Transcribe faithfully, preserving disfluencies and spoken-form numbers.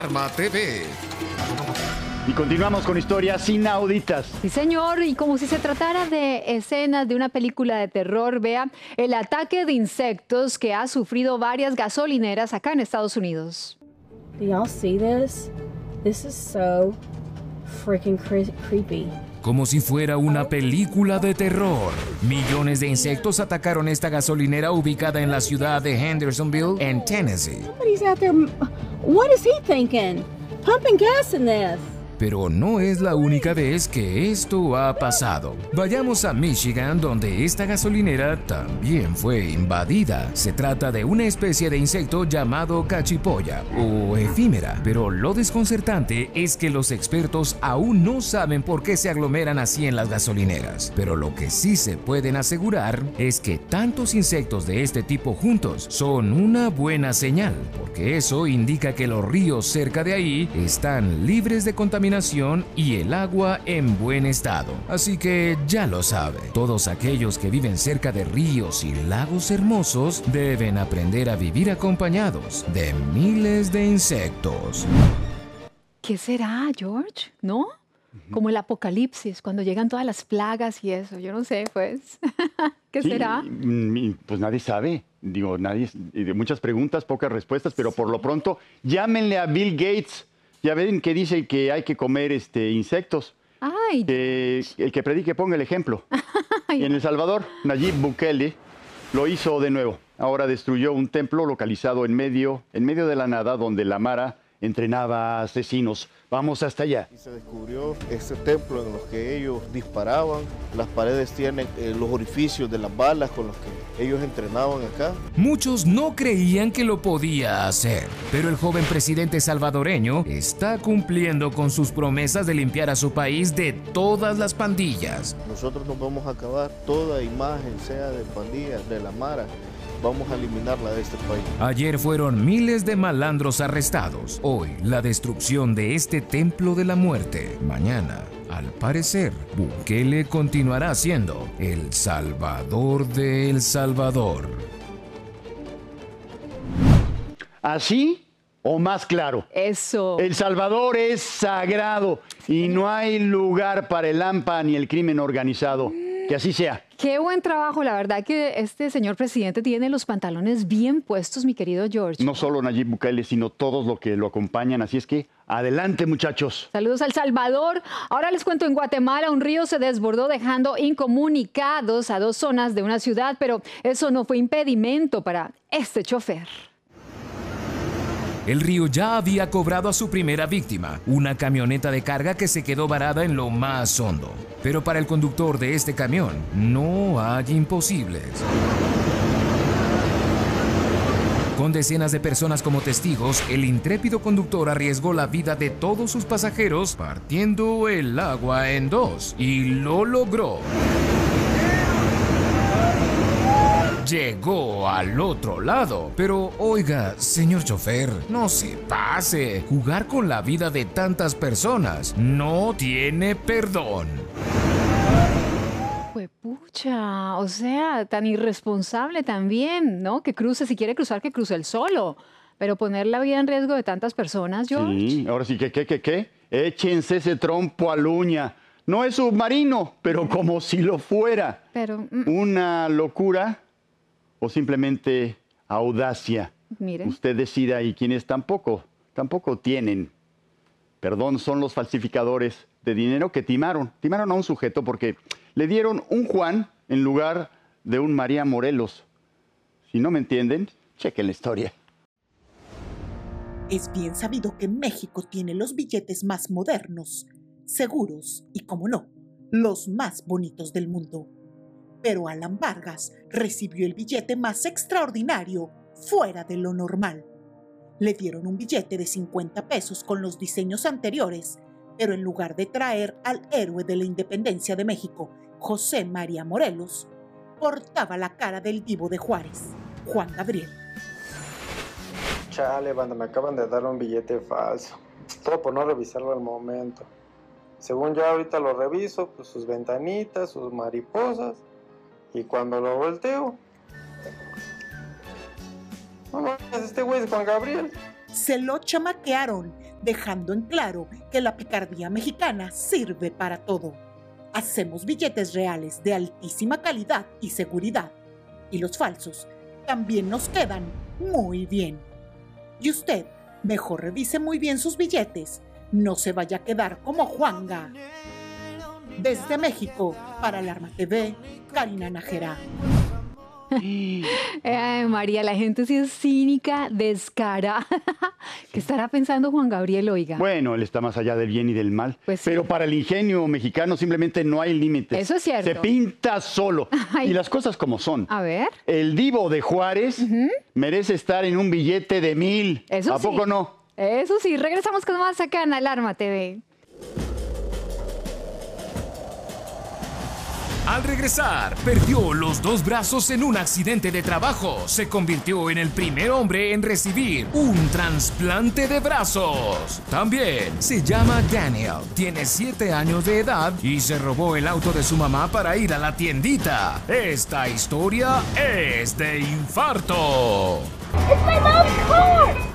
Alarma T V. Y continuamos con historias inauditas. Sí, señor, y como si se tratara de escenas de una película de terror, vea el ataque de insectos que ha sufrido varias gasolineras acá en Estados Unidos. Do y'all see this? This is so freaking cre- creepy. Como si fuera una película de terror. Millones de insectos atacaron esta gasolinera ubicada en la ciudad de Hendersonville, en Tennessee. Somebody's out there. What is he thinking? Pumping gas in this. Pero no es la única vez que esto ha pasado. Vayamos a Michigan, donde esta gasolinera también fue invadida. Se trata de una especie de insecto llamado cachipolla o efímera, pero lo desconcertante es que los expertos aún no saben por qué se aglomeran así en las gasolineras. Pero lo que sí se pueden asegurar es que tantos insectos de este tipo juntos son una buena señal, porque eso indica que los ríos cerca de ahí están libres de contaminación y el agua en buen estado. Así que ya lo sabe, todos aquellos que viven cerca de ríos y lagos hermosos deben aprender a vivir acompañados de miles de insectos. ¿Qué será, George? ¿No? Como el apocalipsis, cuando llegan todas las plagas y eso. Yo no sé, pues. ¿Qué Sí, será? mm, Pues nadie sabe. Digo, nadie. Y de muchas preguntas, pocas respuestas, pero por lo pronto, llámenle a Bill Gates. Ya ven que dice que hay que comer este, insectos. Ay, Que el que predique ponga el ejemplo. Y en El Salvador, Nayib Bukele lo hizo de nuevo. Ahora destruyó un templo localizado en medio, en medio de la nada, donde la Mara entrenaba a asesinos. Vamos hasta allá. Y se descubrió este templo en los que ellos disparaban. Las paredes tienen eh, los orificios de las balas con los que ellos entrenaban acá. Muchos no creían que lo podía hacer, pero el joven presidente salvadoreño está cumpliendo con sus promesas de limpiar a su país de todas las pandillas. Nosotros nos vamos a acabar toda imagen, sea de pandillas, de la Mara. Vamos a eliminarla de este país. Ayer fueron miles de malandros arrestados. Hoy, la destrucción de este templo de la muerte. Mañana, al parecer, Bukele continuará siendo el Salvador de El Salvador. ¿Así o más claro? eso. El Salvador es sagrado y no hay lugar para el hampa ni el crimen organizado. Que así sea. Qué buen trabajo, la verdad que este señor presidente tiene los pantalones bien puestos, mi querido George. No solo Nayib Bukele, sino todos los que lo acompañan. Así es que, adelante, muchachos. Saludos al Salvador. Ahora les cuento, en Guatemala un río se desbordó dejando incomunicados a dos zonas de una ciudad, pero eso no fue impedimento para este chofer. El río ya había cobrado a su primera víctima, una camioneta de carga que se quedó varada en lo más hondo. Pero para el conductor de este camión, no hay imposibles. Con decenas de personas como testigos, el intrépido conductor arriesgó la vida de todos sus pasajeros partiendo el agua en dos. Y lo logró. Llegó al otro lado. Pero oiga, señor chofer, no se pase. Jugar con la vida de tantas personas no tiene perdón. Pues pucha, o sea, tan irresponsable también, ¿no? Que cruce, si quiere cruzar, que cruce él solo. Pero poner la vida en riesgo de tantas personas, George. Sí, ahora sí, ¿qué, qué, qué, qué? Échense ese trompo a la uña. No es submarino, pero como si lo fuera. Pero, mm, Una locura o simplemente audacia. mire. Usted decida, y quienes tampoco, tampoco tienen perdón son los falsificadores de dinero que timaron. Timaron a un sujeto porque le dieron un Juan en lugar de un María Morelos. Si no me entienden, chequen la historia. Es bien sabido que México tiene los billetes más modernos, seguros y, como no, los más bonitos del mundo. Pero Alan Vargas recibió el billete más extraordinario, fuera de lo normal. Le dieron un billete de cincuenta pesos con los diseños anteriores, pero en lugar de traer al héroe de la independencia de México, José María Morelos, portaba la cara del Divo de Juárez, Juan Gabriel. Chale, banda, me acaban de dar un billete falso. Todo por no revisarlo al momento. Según yo ahorita lo reviso, pues sus ventanitas, sus mariposas. Y cuando lo volteo... No mames, este güey es Juan Gabriel. Se lo chamaquearon. dejando en claro que la picardía mexicana sirve para todo. Hacemos billetes reales de altísima calidad y seguridad, y los falsos también nos quedan muy bien. Y usted, mejor revise muy bien sus billetes, no se vaya a quedar como Juanga. Desde México, para Alarma T V, Karina Nájera. Ay, María, la gente sí es cínica, descarada. ¿Qué estará pensando Juan Gabriel, oiga? Bueno, él está más allá del bien y del mal. Pues sí. Pero para el ingenio mexicano simplemente no hay límites. Eso es cierto. Se pinta solo. Ay. Y las cosas como son. A ver. El divo de Juárez uh-huh. merece estar en un billete de mil. Eso ¿A sí. poco no? Eso sí. Regresamos con más acá en Alarma T V. Al regresar, perdió los dos brazos en un accidente de trabajo. Se convirtió en el primer hombre en recibir un trasplante de brazos. También se llama Daniel, tiene siete años de edad y se robó el auto de su mamá para ir a la tiendita. Esta historia es de infarto. It's my mom's car!